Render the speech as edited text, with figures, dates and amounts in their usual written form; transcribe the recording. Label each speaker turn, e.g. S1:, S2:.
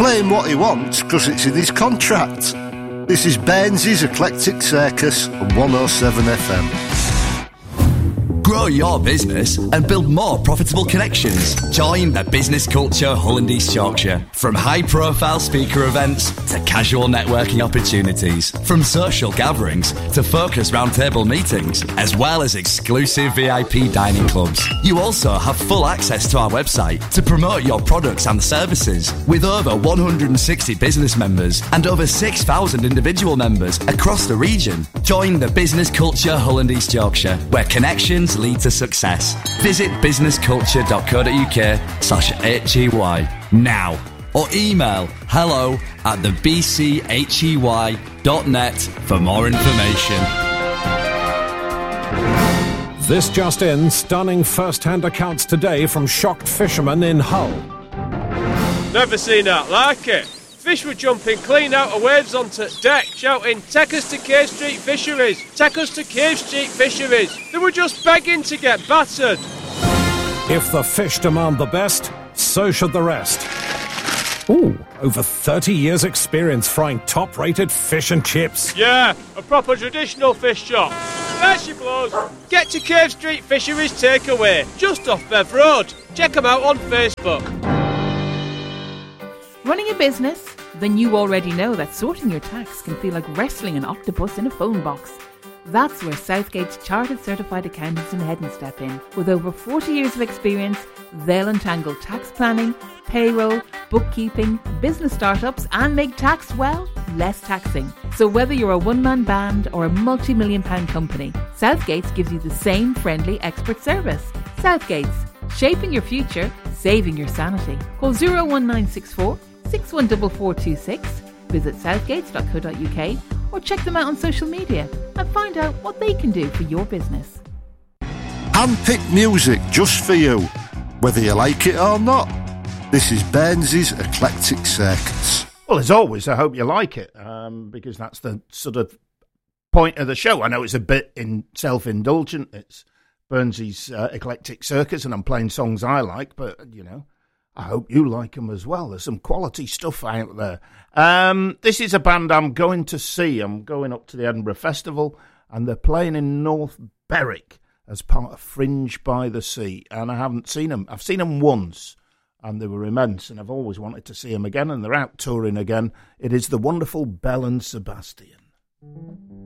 S1: play him what he wants because it's in his contract. This is Baines's Eclectic Circus on 107 FM.
S2: Grow your business and build more profitable connections. Join the Business Culture Hull and East Yorkshire. From high-profile speaker events to casual networking opportunities, from social gatherings to focused roundtable meetings, as well as exclusive VIP dining clubs. You also have full access to our website to promote your products and services. With over 160 business members and over 6,000 individual members across the region, join the Business Culture Hull and East Yorkshire, where connections lead to success. Visit businessculture.co.uk/HEY now or email hello@thebchey.net for more information.
S3: This just in, stunning first-hand accounts today from shocked fishermen in Hull.
S4: Never seen that like it. Fish were jumping clean out of waves onto deck, shouting, "Take us to Cave Street Fisheries! Take us to Cave Street Fisheries!" They were just begging to get battered.
S3: If the fish demand the best, so should the rest. Ooh, over 30 years experience frying top-rated fish and chips.
S4: Yeah, a proper traditional fish shop. There she blows. Get to Cave Street Fisheries Takeaway, just off Bev Road. Check them out on Facebook.
S5: Running a business? Then you already know that sorting your tax can feel like wrestling an octopus in a phone box. That's where Southgate's Chartered Certified Accountants in Headon step in. With over 40 years of experience, they'll untangle tax planning, payroll, bookkeeping, business startups and make tax, well, less taxing. So whether you're a one-man band or a multi-million-pound company, Southgate's gives you the same friendly expert service. Southgate's, shaping your future, saving your sanity. Call 01964 614426, visit southgates.co.uk or check them out on social media and find out what they can do for your business.
S1: Handpicked music just for you, whether you like it or not. This is Baines's Eclectic Circus.
S6: Well, as always, I hope you like it, because that's the sort of point of the show. I know it's a bit self-indulgent. It's Burnsy's Eclectic Circus, and I'm playing songs I like, but, you know, I hope you like them as well. There's some quality stuff out there. This is a band I'm going to see. I'm going up to the Edinburgh Festival, and they're playing in North Berwick as part of Fringe by the Sea, and I haven't seen them. I've seen them once, and they were immense, and I've always wanted to see them again, and they're out touring again. It is the wonderful Belle and Sebastian.